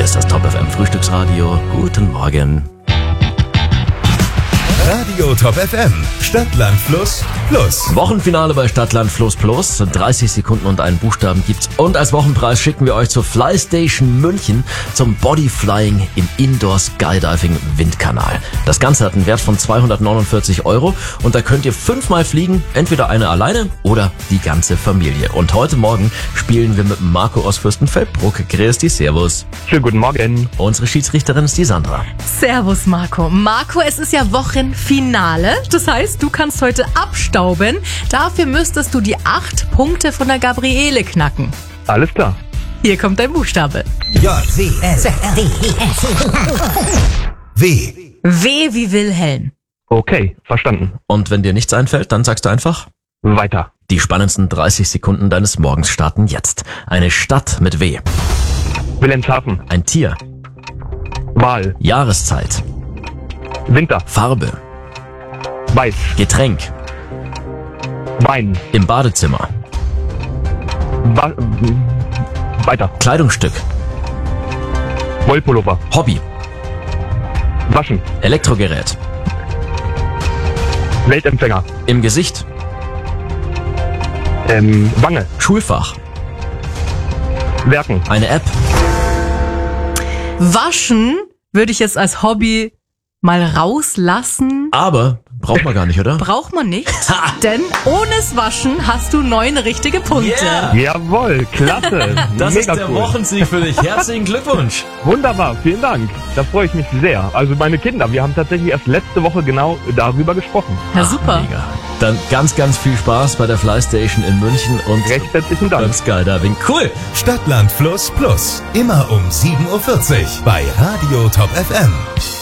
ist das Top FM Frühstücksradio. Guten Morgen. Radio Top FM, Stadtland Fluss Plus. Wochenfinale bei Stadtland Fluss Plus. 30 Sekunden und einen Buchstaben gibt's. Und als Wochenpreis schicken wir euch zur Flystation München zum Bodyflying im Indoor Skydiving Windkanal. Das Ganze hat einen Wert von 249 € und da könnt ihr 5-mal fliegen, entweder eine alleine oder die ganze Familie. Und heute Morgen spielen wir mit Marco aus Fürstenfeldbruck. Grüß dich, servus. Schönen guten Morgen. Unsere Schiedsrichterin ist die Sandra. Servus Marco. Marco, es ist ja Wochenfinale. Das heißt, du kannst heute abstauben. Dafür müsstest du die 8 Punkte von der Gabriele knacken. Alles klar. Hier kommt dein Buchstabe. W. W wie Wilhelm. Okay, verstanden. Und wenn dir nichts einfällt, dann sagst du einfach... Weiter. Die spannendsten 30 Sekunden deines Morgens starten jetzt. Eine Stadt mit W. Wilhelmshaven. Ein Tier. Wal. Jahreszeit. Winter. Farbe. Weiß. Getränk. Wein. Im Badezimmer. Weiter. Kleidungsstück. Wollpullover. Hobby. Waschen. Elektrogerät. Weltempfänger. Im Gesicht. Wange. Schulfach. Werken. Eine App. Waschen würde ich jetzt als Hobby mal rauslassen. Aber braucht man gar nicht, oder? Braucht man nicht, denn ohnes Waschen hast du 9 richtige Punkte. Yeah. Jawohl, klasse. Das Mega ist der cool. Wochensieg für dich. Herzlichen Glückwunsch. Wunderbar, vielen Dank. Da freue ich mich sehr. Also meine Kinder, wir haben tatsächlich erst letzte Woche genau darüber gesprochen. Ja, super. Mega. Dann ganz, ganz viel Spaß bei der Flystation in München und Recht herzlichen beim Dank. Skydiving. Cool. Stadtland Fluss Plus. Immer um 7:40 Uhr bei Radio Top FM.